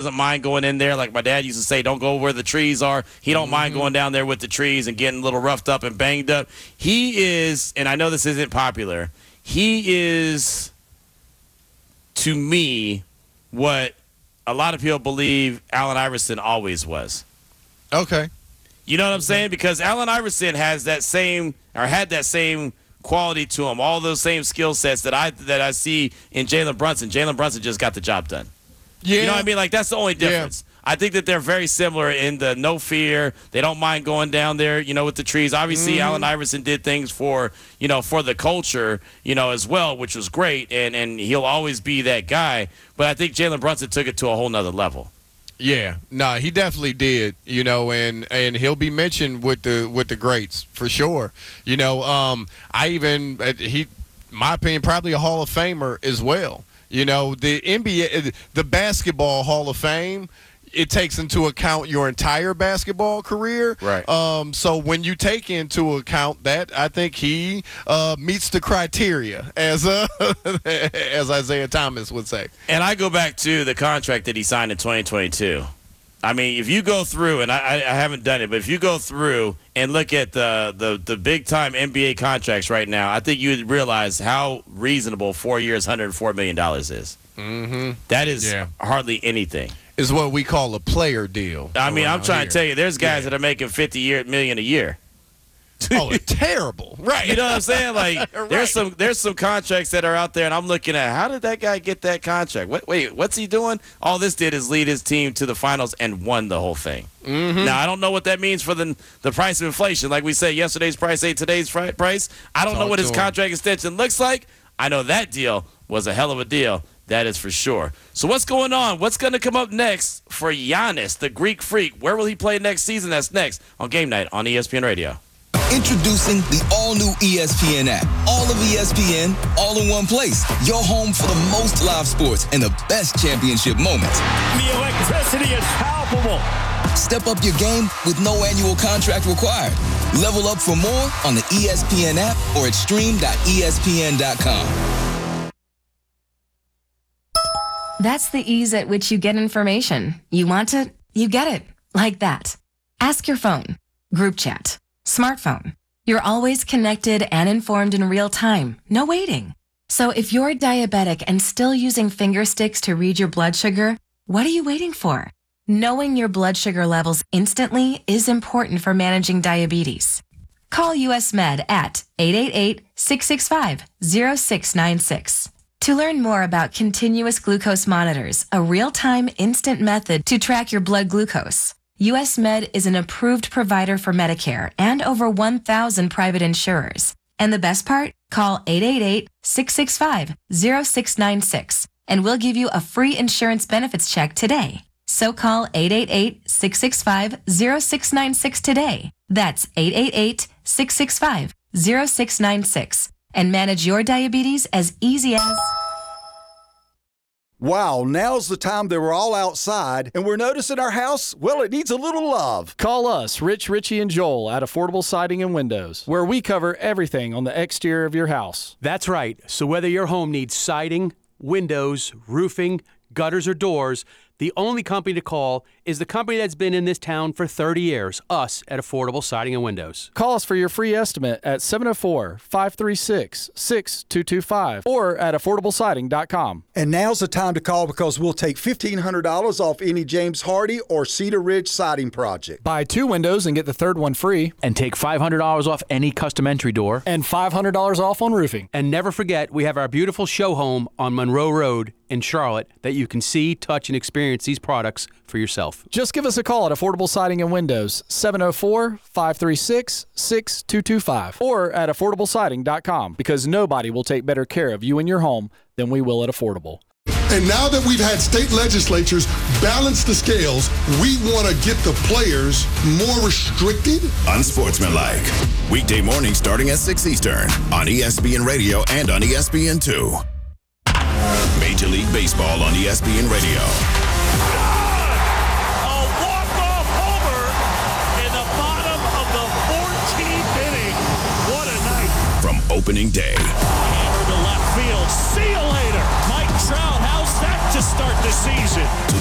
doesn't mind going in there. Like my dad used to say, don't go where the trees are. He don't mind going down there with the trees and getting a little roughed up and banged up. He is, and I know this isn't popular, he is, to me, what a lot of people believe Allen Iverson always was. Okay. You know what I'm saying? Because Allen Iverson has that same, or had that same quality to him, all those same skill sets that I see in Jalen Brunson. Jalen Brunson just got the job done. Yeah. You know what I mean? Like, that's the only difference. I think that they're very similar in the no fear. They don't mind going down there, with the trees. Obviously, Allen Iverson did things for the culture, as well, which was great, and he'll always be that guy. But I think Jalen Brunson took it to a whole nother level. Yeah, no, he definitely did, and he'll be mentioned with the greats for sure. My opinion, probably a Hall of Famer as well. The NBA, the basketball Hall of Fame, it takes into account your entire basketball career. Right. So when you take into account that, I think he meets the criteria, as Isaiah Thomas would say. And I go back to the contract that he signed in 2022. I mean, if you go through, and I haven't done it, but if you go through and look at the big-time NBA contracts right now, I think you would realize how reasonable 4 years, $104 million is. Mm-hmm. That is hardly anything. Is what we call a player deal. I mean, I'm trying to tell you, there's guys that are making $50 million a year. Oh, terrible. Right. You know what I'm saying? Like, right. there's some contracts that are out there, and I'm looking at, how did that guy get that contract? Wait, what's he doing? All this did is lead his team to the finals and won the whole thing. Mm-hmm. Now, I don't know what that means for the price of inflation. Like we said, yesterday's price ain't today's price. I don't know what his contract extension looks like. I know that deal was a hell of a deal. That is for sure. So what's going on? What's going to come up next for Giannis, the Greek Freak? Where will he play next season? That's next on Game Night on ESPN Radio. Introducing the all-new ESPN app. All of ESPN, all in one place. Your home for the most live sports and the best championship moments. The electricity is palpable. Step up your game with no annual contract required. Level up for more on the ESPN app or at stream.espn.com. That's the ease at which you get information. You want it, you get it. Like that. Ask your phone. Group chat. Smartphone. You're always connected and informed in real time. No waiting. So if you're diabetic and still using finger sticks to read your blood sugar, what are you waiting for? Knowing your blood sugar levels instantly is important for managing diabetes. Call US Med at 888-665-0696. To learn more about continuous glucose monitors, a real-time instant method to track your blood glucose, US Med is an approved provider for Medicare and over 1,000 private insurers. And the best part? Call 888-665-0696 and we'll give you a free insurance benefits check today. So call 888-665-0696 today. That's 888-665-0696 and manage your diabetes as easy as... Wow, now's the time that we're all outside and we're noticing our house, well, it needs a little love. Call us, Rich, Richie, and Joel at Affordable Siding and Windows, where we cover everything on the exterior of your house. That's right. So whether your home needs siding, windows, roofing, gutters, or doors, the only company to call is the company that's been in this town for 30 years, us at Affordable Siding and Windows. Call us for your free estimate at 704-536-6225 or at affordablesiding.com. And now's the time to call because we'll take $1,500 off any James Hardy or Cedar Ridge siding project. Buy 2 windows and get the third one free. And take $500 off any custom entry door. And $500 off on roofing. And never forget, we have our beautiful show home on Monroe Road in Charlotte that you can see, touch, and experience these products for yourself. Just give us a call at Affordable Siding and Windows, 704-536-6225 or at affordablesiding.com because nobody will take better care of you and your home than we will at Affordable. And now that we've had state legislatures balance the scales, we want to get the players more restricted. Unsportsmanlike. Weekday morning starting at 6 Eastern on ESPN Radio and on ESPN2. Major League Baseball on ESPN Radio. A walk-off homer in the bottom of the 14th inning. What a night. From opening day. Hammer to left field. See you later. Mike Trout, how's that to start the season?